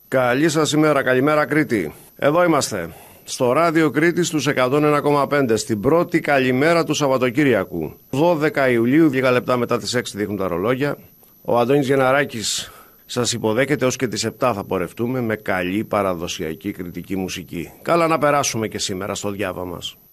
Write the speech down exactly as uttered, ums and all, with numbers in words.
Καλή σας ημέρα, καλημέρα Κρήτη. Εδώ είμαστε, στο ράδιο Κρήτης στους εκατόν ένα κόμμα πέντε, στην πρώτη καλημέρα του Σαββατοκύριακου. δώδεκα Ιουλίου, λίγα λεπτά μετά τις έξι δείχνουν τα ρολόγια. Ο Αντώνης Γενναράκης σας υποδέχεται, ως και τις επτά θα πορευτούμε με καλή παραδοσιακή κρητική μουσική. Καλά να περάσουμε και σήμερα στο διάβα μας.